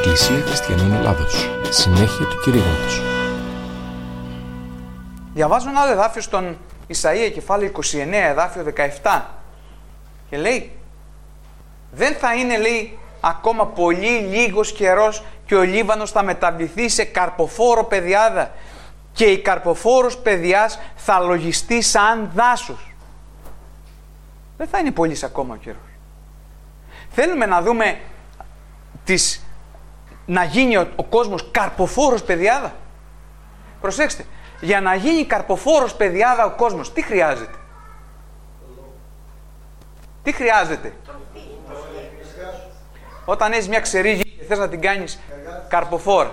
Εκκλησία Χριστιανών Ελλάδος. Συνέχεια του κηρύγματος. Διαβάζω ένα άλλο εδάφιο στον Ισαΐα, κεφάλαιο 29, εδάφιο 17. Και λέει, δεν θα είναι, λέει, ακόμα πολύ λίγος καιρός και ο Λίβανος θα μεταβληθεί σε καρποφόρο πεδιάδα και η καρποφόρος πεδιάς θα λογιστεί σαν δάσος. Δεν θα είναι πολύς ακόμα ο καιρός. Θέλουμε να δούμε να γίνει ο κόσμος καρποφόρος πεδιάδα. Προσέξτε, για να γίνει καρποφόρος πεδιάδα ο κόσμος, τι χρειάζεται? Τι χρειάζεται? Όταν έχεις μια ξερή γη και θες να την κάνεις καρποφόρα,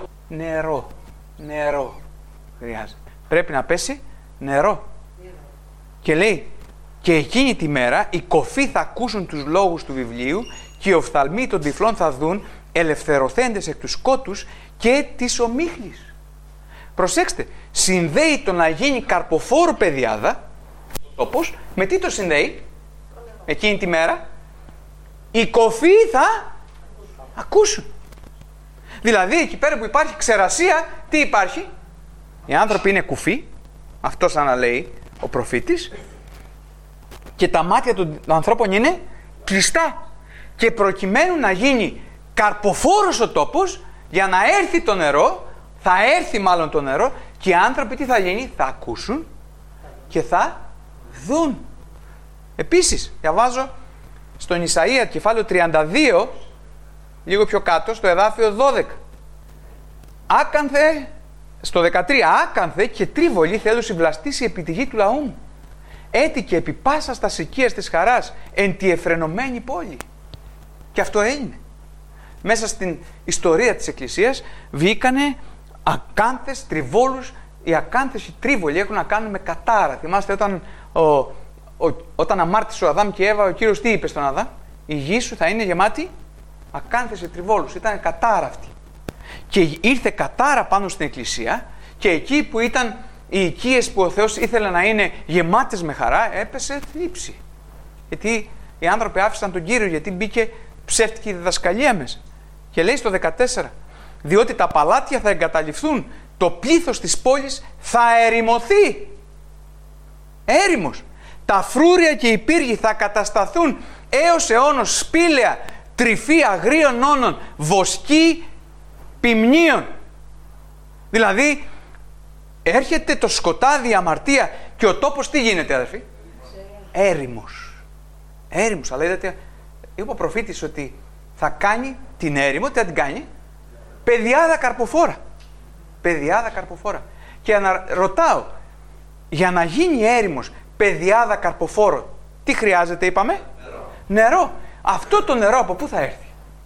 νερό χρειάζεται. Πρέπει να πέσει νερό. Και λέει, και εκείνη τη μέρα οι κοφοί θα ακούσουν τους λόγους του βιβλίου και οι οφθαλμοί των τυφλών θα δουν, ελευθερωθέντες εκ του σκότους και της ομίχλης. Προσέξτε, συνδέει το να γίνει καρποφόρο πεδιάδα, όπως, με τι το συνδέει? Εκείνη τη μέρα οι κοφοί θα ακούσουν. Δηλαδή εκεί πέρα που υπάρχει ξερασία, τι υπάρχει? Οι άνθρωποι είναι κουφοί, αυτός αναλέει ο προφήτης, και τα μάτια των ανθρώπων είναι κλειστά. Και προκειμένου να γίνει καρποφόρος ο τόπος, για να έρθει το νερό, θα έρθει μάλλον το νερό, και οι άνθρωποι τι θα γίνει? Θα ακούσουν και θα δουν. Επίσης, διαβάζω στον Ισαΐα κεφάλαιο 32, λίγο πιο κάτω, στο εδάφιο 12. Άκανθε, στο 13, άκανθε και τρίβολη θέλω συμπλαστήσει επί τη γη του λαού μου. Έτυχε επί πάσα στα σικίας της χαράς, εν τη εφρενωμένη πόλη. Και αυτό έγινε. Μέσα στην ιστορία της Εκκλησίας βγήκανε ακάνθες, τριβόλους. Οι ακάνθες, οι τρίβολοι έχουν να κάνουν με κατάρα. Θυμάστε όταν αμάρτησε ο Αδάμ και η Εύα, ο Κύριος τι είπε στον Αδάμ? Η γη σου θα είναι γεμάτη ακάνθες και τριβόλους. Ήταν κατάρα αυτή. Και ήρθε κατάρα πάνω στην Εκκλησία, και εκεί που ήταν οι οικίες που ο Θεός ήθελε να είναι γεμάτες με χαρά, έπεσε θλίψη. Γιατί οι άνθρωποι άφησαν τον Κύριο, γιατί μπήκε ψεύτικη διδασκαλία μέσα. Και λέει στο 14, διότι τα παλάτια θα εγκαταλειφθούν, το πλήθος της πόλης θα ερημωθεί. Έρημος. Τα φρούρια και οι πύργοι θα κατασταθούν έως αιώνος σπήλαια, τρυφή αγρίων όνων, βοσκή ποιμνίων. Δηλαδή, έρχεται το σκοτάδι, η αμαρτία, και ο τόπος τι γίνεται, αδερφοί? Έρημος. Έρημος. Αλλά είδατε, είπε ο προφήτης ότι θα κάνει την έρημο, τι θα την κάνει? Πεδιάδα καρποφόρα. Πεδιάδα καρποφόρα. Και ρωτάω, για να γίνει έρημος, πεδιάδα καρποφόρο, τι χρειάζεται, είπαμε? Νερό. Αυτό το νερό από πού θα έρθει?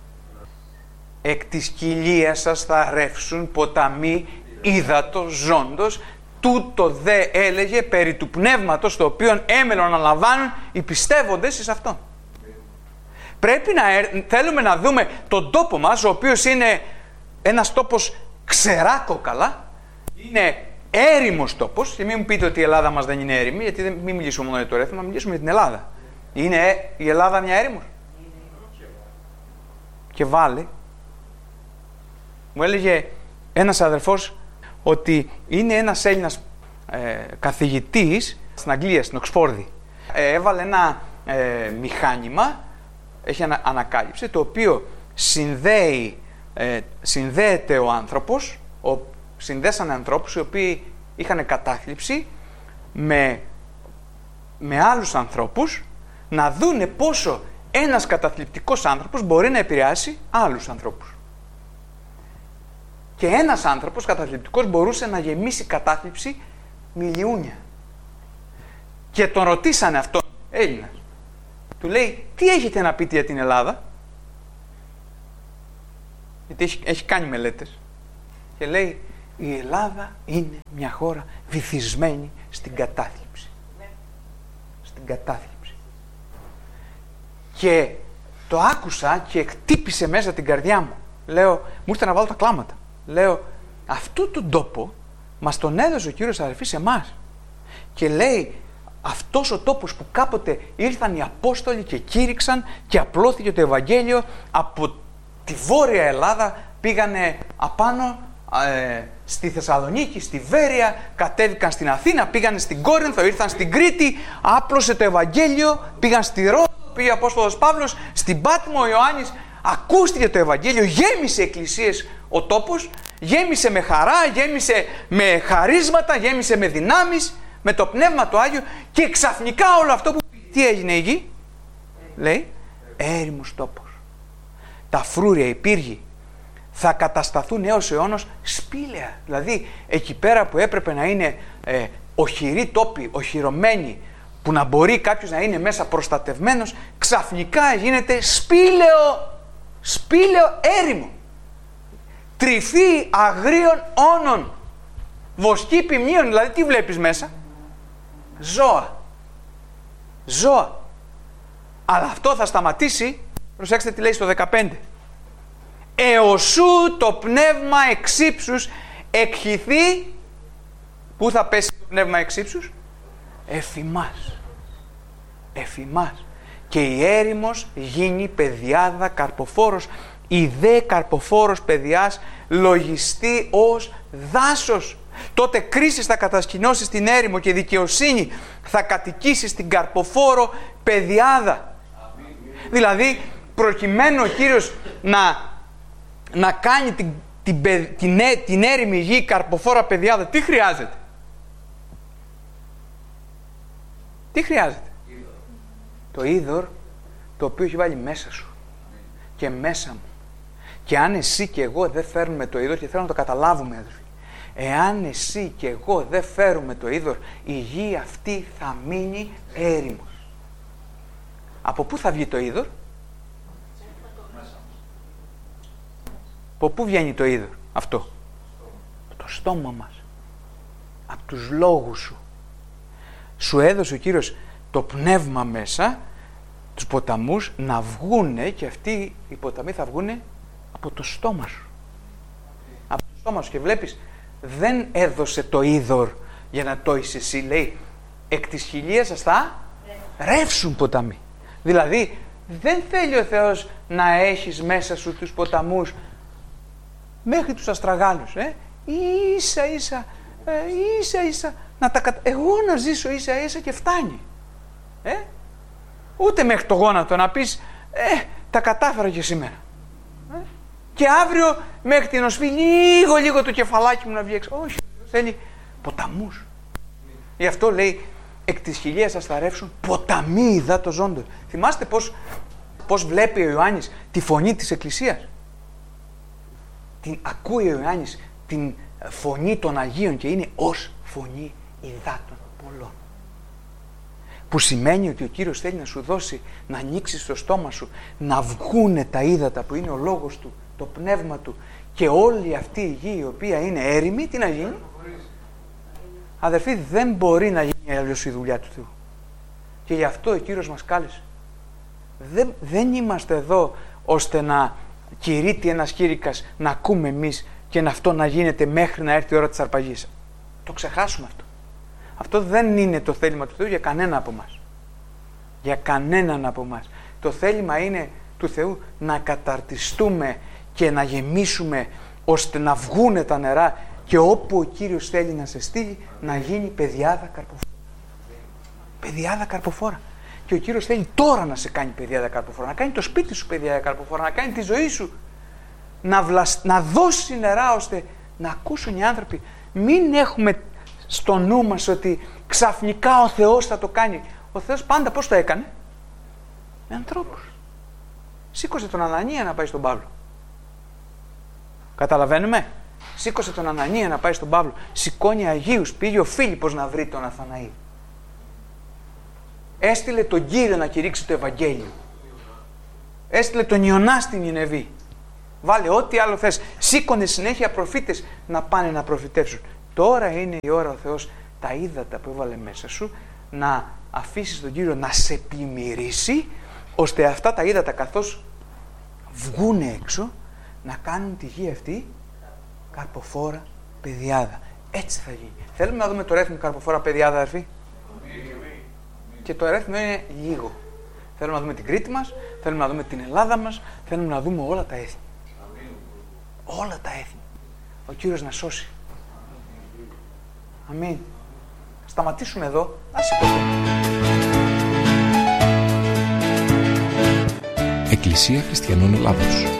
Εκ της κοιλίας σας θα ρεύσουν ποταμοί ύδατος ζώντος, τούτο δε έλεγε περί του πνεύματος, το οποίο έμελον να λαμβάνουν οι πιστεύοντες εις αυτόν. Πρέπει να θέλουμε να δούμε τον τόπο μας, ο οποίος είναι ένας τόπος ξερά κόκαλα, είναι έρημος τόπος, και μην μου πείτε ότι η Ελλάδα μας δεν είναι έρημη, γιατί μην μιλήσουμε μόνο για το Ρέθυμνο, μιλήσουμε για την Ελλάδα. Είναι η Ελλάδα μια έρημος? Και βάλε, μου έλεγε ένας αδερφός ότι είναι ένας Έλληνας καθηγητής στην Αγγλία, στην Οξφόρδη. Έβαλε ένα μηχάνημα, έχει ανακάλυψη, το οποίο συνδέεται ο άνθρωπος, συνδέσανε ανθρώπους οι οποίοι είχαν κατάθλιψη με άλλους ανθρώπους, να δούνε πόσο ένας καταθλιπτικός άνθρωπος μπορεί να επηρεάσει άλλους ανθρώπους. Και ένας άνθρωπος καταθλιπτικός μπορούσε να γεμίσει κατάθλιψη μιλιούνια. Και τον ρωτήσανε αυτόν, Έλληνας. Του λέει, τι έχετε να πείτε για την Ελλάδα? Γιατί έχει κάνει μελέτες. Και λέει, η Ελλάδα είναι μια χώρα βυθισμένη στην κατάθλιψη. Στην κατάθλιψη. Και το άκουσα και χτύπησε μέσα την καρδιά μου. Λέω, μου ήρθε να βάλω τα κλάματα. Λέω, αυτού τον τόπο μας τον έδωσε ο Κύριος, αδερφοί, σε εμάς. Και λέει, αυτός ο τόπος που κάποτε ήρθαν οι Απόστολοι και κήρυξαν και απλώθηκε το Ευαγγέλιο από τη Βόρεια Ελλάδα πήγανε απάνω στη Θεσσαλονίκη, στη Βέρεια, κατέβηκαν στην Αθήνα, πήγανε στην Κόρινθο, ήρθαν στην Κρήτη, άπλωσε το Ευαγγέλιο, πήγαν στη Ρόδο, πήγε ο Απόστολος Παύλος, στην Πάτμο ο Ιωάννης, ακούστηκε το Ευαγγέλιο, γέμισε εκκλησίες ο τόπος, γέμισε με χαρά, γέμισε με χαρίσματα, γέμισε με δυνάμεις, με το Πνεύμα του Άγιο, και ξαφνικά όλο αυτό που τι έγινε η γη, λέει, έρημος τόπος. Τα φρούρια, οι πύργοι θα κατασταθούν έως αιώνος σπήλαια. Δηλαδή εκεί πέρα που έπρεπε να είναι οχυροί τόποι, οχυρωμένοι, που να μπορεί κάποιος να είναι μέσα προστατευμένος, ξαφνικά γίνεται σπήλαιο έρημο. Τρυφή αγρίων όνων, βοσκή ποιμνίων. Δηλαδή τι βλέπεις μέσα? Ζώα. Αλλά αυτό θα σταματήσει, προσέξτε τι λέει στο 15. Εωσού το πνεύμα εξύψους εκχυθεί. Πού θα πέσει το πνεύμα εξύψους? Εφημάς. Και η έρημος γίνει παιδιάδα καρποφόρος. Η δε καρποφόρος παιδιάς λογιστεί ως δάσος. Τότε κρίσεις θα κατασκηνώσει στην έρημο και δικαιοσύνη θα κατοικήσει στην καρποφόρο παιδιάδα. Δηλαδή προκειμένου ο Κύριος να κάνει την έρημη γη καρποφόρα παιδιάδα, τι χρειάζεται? Το είδωρ το οποίο έχει βάλει μέσα σου και μέσα μου. Και αν εσύ και εγώ δεν φέρνουμε το είδωρ, και θέλω να το καταλάβουμε, αδελφοί, εάν εσύ και εγώ δεν φέρουμε το είδωρ, η γη αυτή θα μείνει έρημος. Από πού θα βγει το είδωρ? Από πού βγαίνει το είδωρ αυτό? Από το στόμα μας, από τους λόγους σου. Σου έδωσε ο Κύριος το πνεύμα μέσα, τους ποταμούς να βγούνε, και αυτοί οι ποταμοί θα βγούνε από το στόμα σου. Από το στόμα σου. Και βλέπεις, δεν έδωσε το είδωρ για να το είσαι εσύ, λέει, εκ της χιλίας σας θα ρεύσουν ποταμοί. Δηλαδή δεν θέλει ο Θεός να έχεις μέσα σου τους ποταμούς μέχρι τους αστραγάλους, ίσα να τα εγώ να ζήσω ίσα και φτάνει, ούτε μέχρι το γόνατο να πεις τα κατάφερα και σήμερα, και αύριο μέχρι την οσφή λίγο το κεφαλάκι μου να βγει έξω. Όχι, θέλει ποταμούς. Γι' αυτό λέει εκ της χιλίας σας θα ρεύσουν ποταμοί υδάτος ζώντος. Θυμάστε πώς βλέπει ο Ιωάννης τη φωνή της Εκκλησίας? Ακούει ο Ιωάννης την φωνή των Αγίων και είναι ως φωνή υδάτων πολλών. Που σημαίνει ότι ο Κύριος θέλει να σου δώσει, να ανοίξεις το στόμα σου, να βγούνε τα ύδατα που είναι ο λόγος Του, το πνεύμα Του, και όλη αυτή η γη η οποία είναι έρημη, τι να γίνει? Αδερφοί, δεν μπορεί να γίνει αλλιώς η δουλειά του Θεού. Και γι' αυτό ο Κύριος μας κάλεσε. Δεν είμαστε εδώ ώστε να κηρύττει ένας κήρυκας, να ακούμε εμείς και αυτό να γίνεται μέχρι να έρθει η ώρα της αρπαγής. Το ξεχάσουμε αυτό. Αυτό δεν είναι το θέλημα του Θεού για κανένα από εμάς. Για κανέναν από εμάς. Το θέλημα είναι του Θεού να καταρτιστούμε και να γεμίσουμε ώστε να βγούνε τα νερά, και όπου ο Κύριος θέλει να σε στείλει να γίνει παιδιάδα καρποφόρα. Παιδιάδα καρποφόρα. Και ο Κύριος θέλει τώρα να σε κάνει παιδιάδα καρποφόρα, να κάνει το σπίτι σου παιδιάδα καρποφόρα, να κάνει τη ζωή σου, να δώσει νερά ώστε να ακούσουν οι άνθρωποι. Μην έχουμε στο νου μας ότι ξαφνικά ο Θεός θα το κάνει. Ο Θεός πάντα πώς το έκανε? Με ανθρώπους. Σήκωσε τον Ανανία να πάει στον Παύλο. Καταλαβαίνουμε? Σήκωσε τον Ανανία να πάει στον Παύλο. Σηκώνει Αγίους. Πήγε ο Φίλιππος να βρει τον Αθαναήλ. Έστειλε τον Κύριο να κηρύξει το Ευαγγέλιο. Έστειλε τον Ιωνά στην Νινεβή. Βάλε ό,τι άλλο θες. Σήκωνε συνέχεια προφήτες να πάνε να προφητεύσουν. Τώρα είναι η ώρα ο Θεός τα ύδατα που έβαλε μέσα σου να αφήσεις τον Κύριο να σε πλημμυρίσει, ώστε αυτά τα ύδατα καθώς βγούνε έξω να κάνουν τη γη αυτή καρποφόρα παιδιάδα. Έτσι θα γίνει. Θέλουμε να δούμε το ρέθμο καρποφόρα παιδιάδα, αδερφοί? Και το ρέθμο είναι λίγο. Θέλουμε να δούμε την Κρήτη μας, θέλουμε να δούμε την Ελλάδα μας, θέλουμε να δούμε όλα τα έθνη. όλα τα έθνη. Ο Κύριος να σώσει. Αμήν. Σταματήσουμε εδώ. Ας σηκωθούμε. Εκκλησία Χριστιανών Ελλάδος.